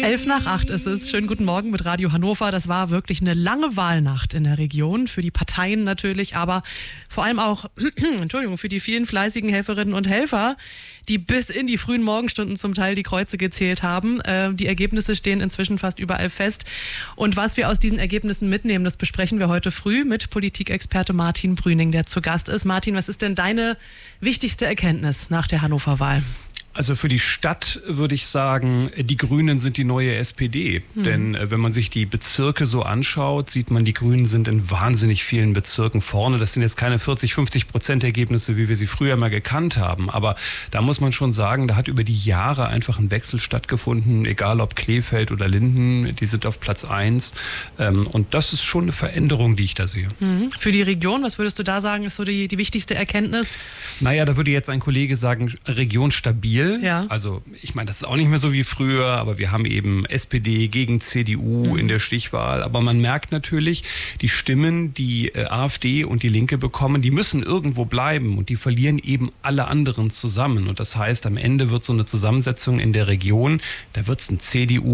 7:11 ist es. Schönen guten Morgen mit Radio Hannover. Das war wirklich eine lange Wahlnacht in der Region. Für die Parteien natürlich, aber vor allem auch, für die vielen fleißigen Helferinnen und Helfer, die bis in die frühen Morgenstunden zum Teil die Kreuze gezählt haben. Die Ergebnisse stehen inzwischen fast überall fest. Und was wir aus diesen Ergebnissen mitnehmen, das besprechen wir heute früh mit Politikexperte Martin Brüning, der zu Gast ist. Martin, was ist denn deine wichtigste Erkenntnis nach der Hannover-Wahl? Also für die Stadt würde ich sagen, die Grünen sind die neue SPD. Denn wenn man sich die Bezirke so anschaut, sieht man, die Grünen sind in wahnsinnig vielen Bezirken vorne. Das sind jetzt keine 40-50% Ergebnisse, wie wir sie früher mal gekannt haben. Aber da muss man schon sagen, da hat über die Jahre einfach ein Wechsel stattgefunden. Egal ob Kleefeld oder Linden, die sind auf Platz 1. Und das ist schon eine Veränderung, die ich da sehe. Für die Region, was würdest du da sagen, ist so die wichtigste Erkenntnis? Naja, da würde jetzt ein Kollege sagen, Region stabil. Ja. Also ich meine, das ist auch nicht mehr so wie früher, aber wir haben eben SPD gegen CDU in der Stichwahl. Aber man merkt natürlich, die Stimmen, die AfD und die Linke bekommen, die müssen irgendwo bleiben und die verlieren eben alle anderen zusammen. Und das heißt, am Ende wird so eine Zusammensetzung in der Region, da wird es einen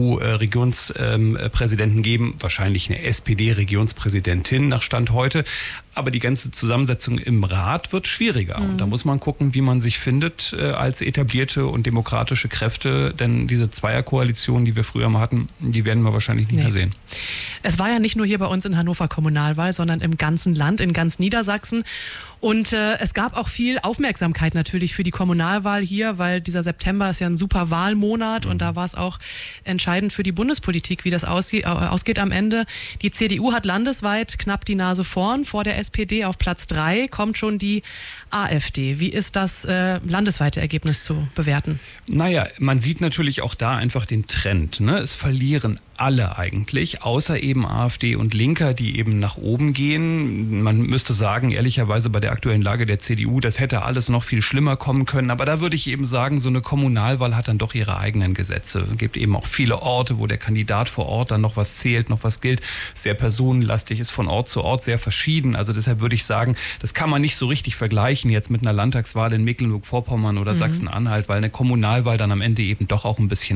CDU-Regionspräsidenten geben, wahrscheinlich eine SPD-Regionspräsidentin nach Stand heute. Aber die ganze Zusammensetzung im Rat wird schwieriger. Und da muss man gucken, wie man sich findet als etablierte und demokratische Kräfte. Denn diese Zweierkoalition, die wir früher mal hatten, die werden wir wahrscheinlich nicht mehr sehen. Es war ja nicht nur hier bei uns in Hannover Kommunalwahl, sondern im ganzen Land, in ganz Niedersachsen. Und es gab auch viel Aufmerksamkeit natürlich für die Kommunalwahl hier, weil dieser September ist ja ein super Wahlmonat und da war es auch entscheidend für die Bundespolitik, wie das ausgeht am Ende. Die CDU hat landesweit knapp die Nase vorn, vor der SPD auf Platz 3 kommt schon die AfD. Wie ist das landesweite Ergebnis zu bewerten? Naja, man sieht natürlich auch da einfach den Trend. Ne? Es verlieren alle eigentlich, außer eben AfD und Linker, die eben nach oben gehen. Man müsste sagen, ehrlicherweise bei der aktuellen Lage der CDU, das hätte alles noch viel schlimmer kommen können. Aber da würde ich eben sagen, so eine Kommunalwahl hat dann doch ihre eigenen Gesetze. Es gibt eben auch viele Orte, wo der Kandidat vor Ort dann noch was zählt, noch was gilt. Sehr personenlastig, ist von Ort zu Ort sehr verschieden. Also deshalb würde ich sagen, das kann man nicht so richtig vergleichen jetzt mit einer Landtagswahl in Mecklenburg-Vorpommern oder Sachsen-Anhalt, weil eine Kommunalwahl dann am Ende eben doch auch ein bisschen